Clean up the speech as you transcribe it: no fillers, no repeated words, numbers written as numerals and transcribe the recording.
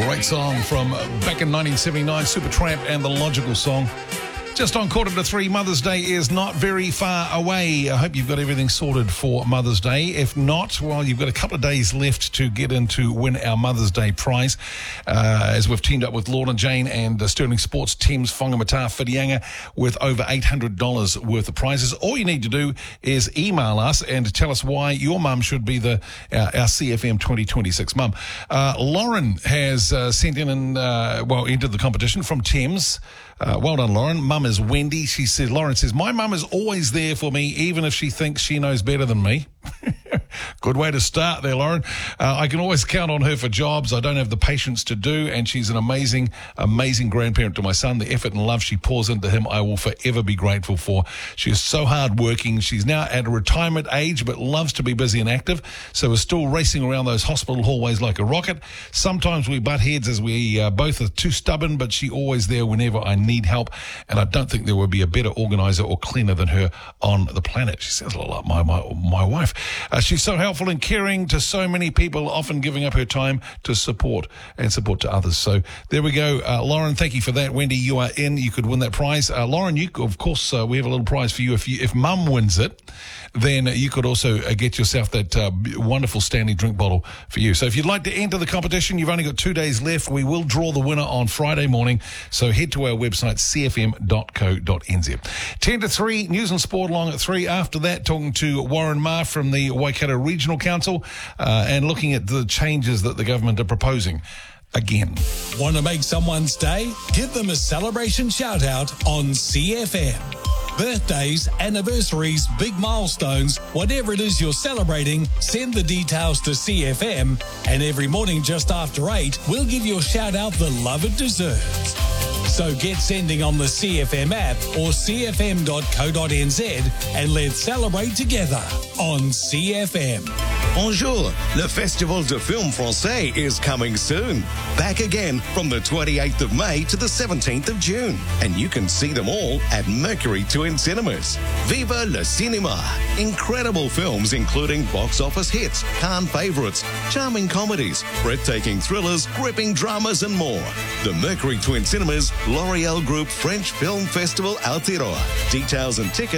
Great song from back in 1979, Supertramp and The Logical Song. Just on 2:45, Mother's Day is not very far away. I hope you've got everything sorted for Mother's Day. If not, well, you've got a couple of days left to get in to win our Mother's Day prize. As we've teamed up with Lorna Jane and Sterling Sports Thames Whangamata Whirianga with over $800 worth of prizes. All you need to do is email us and tell us why your mum should be our CFM 2026 mum. Lauren has sent in and entered the competition from Thames. Well done, Lauren. Mum is Wendy. Lauren says, my mum is always there for me, even if she thinks she knows better than me. Good way to start there, Lauren. I can always count on her for jobs I don't have the patience to do, and she's an amazing, amazing grandparent to my son. The effort and love she pours into him, I will forever be grateful for. She is so hardworking. She's now at a retirement age, but loves to be busy and active, so is still racing around those hospital hallways like a rocket. Sometimes we butt heads as we both are too stubborn, but she's always there whenever I need help, and I don't think there would be a better organizer or cleaner than her on the planet. She sounds a lot like my wife. She's so helpful and caring to so many people, often giving up her time to support to others. So there we go. Lauren, thank you for that. Wendy, you are in. You could win that prize. Lauren, we have a little prize for you. If Mum wins it, then you could also get yourself that wonderful Stanley drink bottle for you. So if you'd like to enter the competition, you've only got 2 days left. We will draw the winner on Friday morning. So head to our website, cfm.co.nz. 2:50, news and sport along at 3. After that, talking to Warren Ma from the Waikato Regional Council and looking at the changes that the government are proposing. Again. Want to make someone's day? Give them a celebration shout out on CFM. Birthdays, anniversaries, big milestones, whatever it is you're celebrating, send the details to CFM, and every morning just after 8, we'll give you a shout out the love it deserves. So get sending on the CFM app or cfm.co.nz and let's celebrate together on CFM. Bonjour, le Festival de Film Français is coming soon. Back again from the 28th of May to the 17th of June. And you can see them all at Mercury Twin Cinemas. Viva le cinéma! Incredible films including box office hits, Cannes favourites, charming comedies, breathtaking thrillers, gripping dramas and more. The Mercury Twin Cinemas, L'Oreal Group French Film Festival Aotearoa. Details and tickets